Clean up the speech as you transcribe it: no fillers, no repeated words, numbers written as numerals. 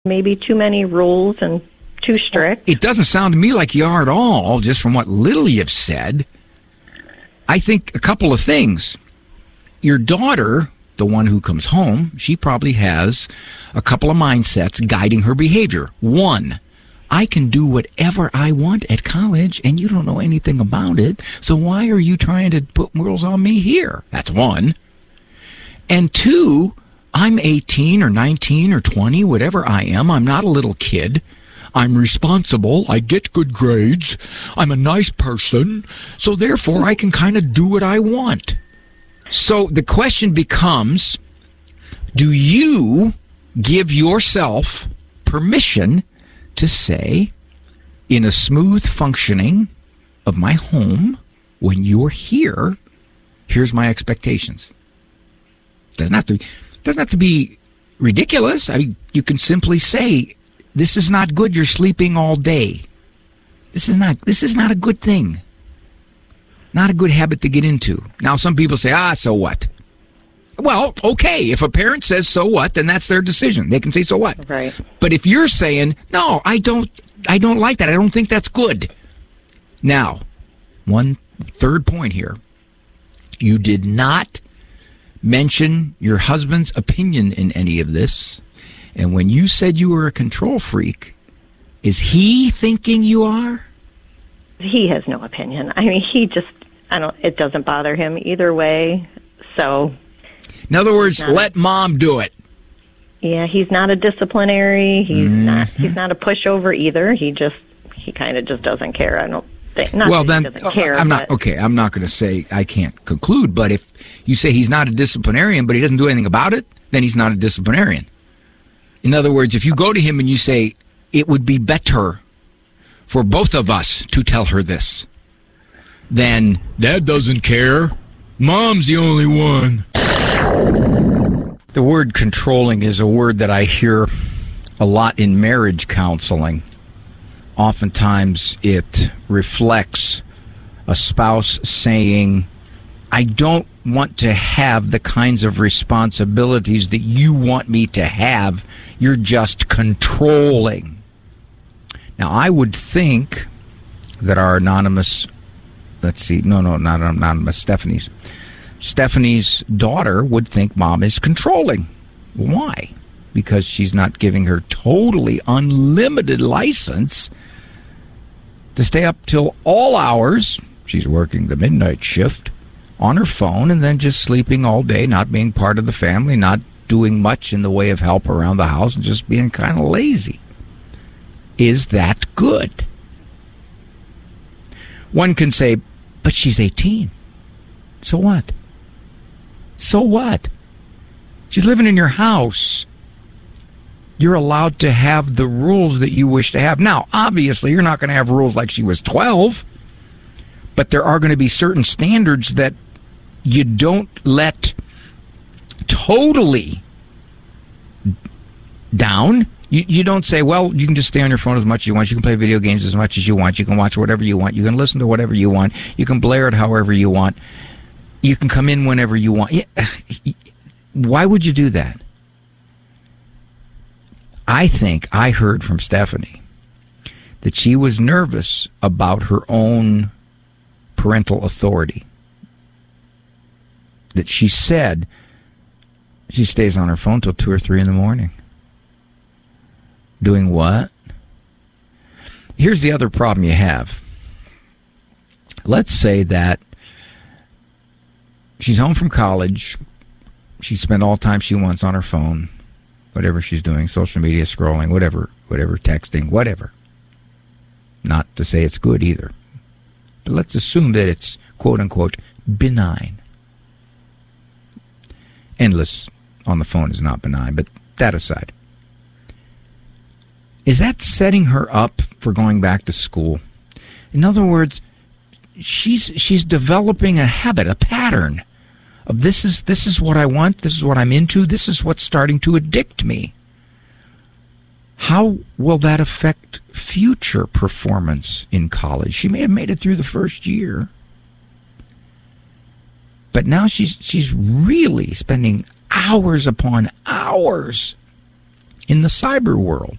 maybe too many rules and too strict. It doesn't sound to me like you are at all, just from what little you've said. I think a couple of things. Your daughter, the one who comes home, she probably has a couple of mindsets guiding her behavior. One, I can do whatever I want at college, and you don't know anything about it, so why are you trying to put rules on me here? That's one. And two, I'm 18 or 19 or 20, whatever I am. I'm not a little kid. I'm responsible. I get good grades. I'm a nice person. So therefore, I can kind of do what I want. So the question becomes, do you give yourself permission to say, in a smooth functioning of my home, when you're here, here's my expectations? Doesn't have to be ridiculous. I mean, you can simply say, this is not good. You're sleeping all day. This is not a good thing. Not a good habit to get into. Now, some people say, so what? Well, okay. If a parent says so what, then that's their decision. They can say so what. Right. But if you're saying, no, I don't like that. I don't think that's good. Now, one third point here. You did not mention your husband's opinion in any of this. And when you said you were a control freak, is he thinking you are? He has no opinion. I mean, it doesn't bother him either way. So, in other words, let mom do it. Yeah, he's not a disciplinary. He's not a pushover either. He kind of just doesn't care. I don't think. Not that he doesn't care. I'm not going to say I can't conclude. But if you say he's not a disciplinarian, but he doesn't do anything about it, then he's not a disciplinarian. In other words, if you go to him and you say, it would be better for both of us to tell her this, then Dad doesn't care. Mom's the only one. The word controlling is a word that I hear a lot in marriage counseling. Oftentimes it reflects a spouse saying, I don't want to have the kinds of responsibilities that you want me to have. You're just controlling. Now, I would think that our anonymous, not anonymous, Stephanie's daughter would think mom is controlling. Why? Because she's not giving her totally unlimited license to stay up till all hours. She's working the midnight shift on her phone and then just sleeping all day, not being part of the family, not doing much in the way of help around the house, and just being kind of lazy. Is that good? One can say, but she's 18. So what? So what? She's living in your house. You're allowed to have the rules that you wish to have. Now, obviously, you're not going to have rules like she was 12, but there are going to be certain standards that you don't let totally down. You don't say, well, you can just stay on your phone as much as you want. You can play video games as much as you want. You can watch whatever you want. You can listen to whatever you want. You can blare it however you want. You can come in whenever you want. Why would you do that? I think I heard from Stephanie that she was nervous about her own parental authority. That she said she stays on her phone till 2 or 3 in the morning. Doing what? Here's the other problem you have. Let's say that she's home from college. She spent all the time she wants on her phone, whatever she's doing, social media, scrolling, whatever, texting, whatever. Not to say it's good either. But let's assume that it's, quote-unquote, benign. Endless on the phone is not benign, but that aside. Is that setting her up for going back to school? In other words, she's developing a habit, a pattern of this is what I want, this is what I'm into, this is what's starting to addict me. How will that affect future performance in college? She may have made it through the first year, but now she's really spending hours upon hours in the cyber world.